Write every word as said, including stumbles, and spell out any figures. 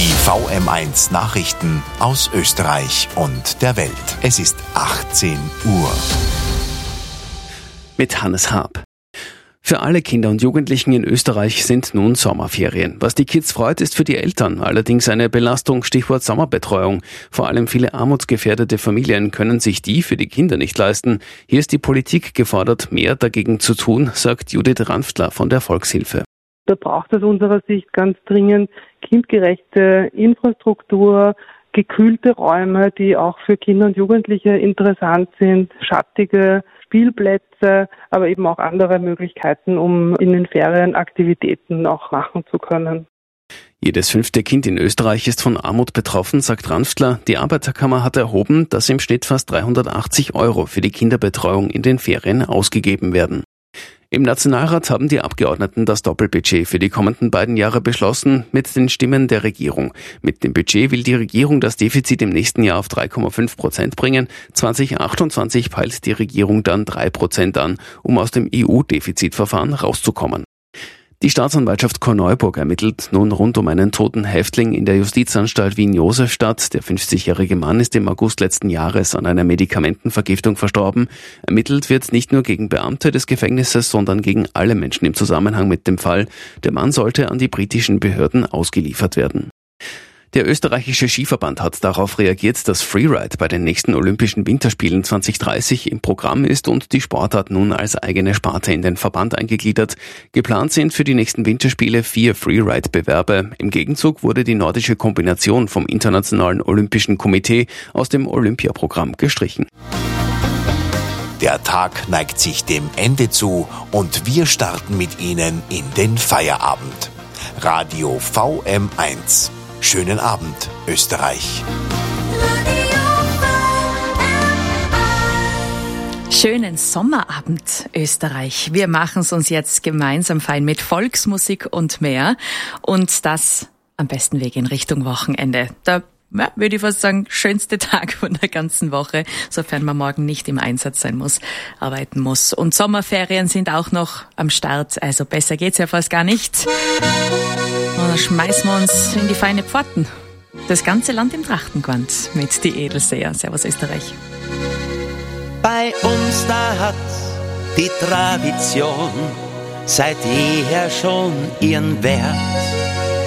Die V M eins Nachrichten aus Österreich und der Welt. Es ist achtzehn Uhr. Mit Hannes Haab. Für alle Kinder und Jugendlichen in Österreich sind nun Sommerferien. Was die Kids freut, ist für die Eltern allerdings eine Belastung, Stichwort Sommerbetreuung. Vor allem viele armutsgefährdete Familien können sich die für die Kinder nicht leisten. Hier ist die Politik gefordert, mehr dagegen zu tun, sagt Judith Ranftler von der Volkshilfe. Da braucht es aus unserer Sicht ganz dringend kindgerechte Infrastruktur, gekühlte Räume, die auch für Kinder und Jugendliche interessant sind, schattige Spielplätze, aber eben auch andere Möglichkeiten, um in den Ferien Aktivitäten auch machen zu können. Jedes fünfte Kind in Österreich ist von Armut betroffen, sagt Ranftler. Die Arbeiterkammer hat erhoben, dass im Schnitt fast dreihundertachtzig Euro für die Kinderbetreuung in den Ferien ausgegeben werden. Im Nationalrat haben die Abgeordneten das Doppelbudget für die kommenden beiden Jahre beschlossen, mit den Stimmen der Regierung. Mit dem Budget will die Regierung das Defizit im nächsten Jahr auf drei Komma fünf Prozent bringen. zwanzig achtundzwanzig peilt die Regierung dann drei Prozent an, um aus dem E U-Defizitverfahren rauszukommen. Die Staatsanwaltschaft Korneuburg ermittelt nun rund um einen toten Häftling in der Justizanstalt Wien-Josefstadt. Der fünfzigjährige Mann ist im August letzten Jahres an einer Medikamentenvergiftung verstorben. Ermittelt wird nicht nur gegen Beamte des Gefängnisses, sondern gegen alle Menschen im Zusammenhang mit dem Fall. Der Mann sollte an die britischen Behörden ausgeliefert werden. Der österreichische Skiverband hat darauf reagiert, dass Freeride bei den nächsten Olympischen Winterspielen zwanzig dreißig im Programm ist und die Sportart nun als eigene Sparte in den Verband eingegliedert. Geplant sind für die nächsten Winterspiele vier Freeride-Bewerbe. Im Gegenzug wurde die nordische Kombination vom Internationalen Olympischen Komitee aus dem Olympiaprogramm gestrichen. Der Tag neigt sich dem Ende zu und wir starten mit Ihnen in den Feierabend. Radio V M eins. Schönen Abend, Österreich. Schönen Sommerabend, Österreich. Wir machen es uns jetzt gemeinsam fein mit Volksmusik und mehr. Und das am besten Weg in Richtung Wochenende. Da ja, würde ich fast sagen, schönste Tag von der ganzen Woche, sofern man morgen nicht im Einsatz sein muss, arbeiten muss. Und Sommerferien sind auch noch am Start, also besser geht's ja fast gar nicht. Und dann schmeißen wir uns in die feine Pforten. Das ganze Land im Trachtengewand mit die Edelseher. Servus Österreich. Bei uns da hat die Tradition seit jeher schon ihren Wert.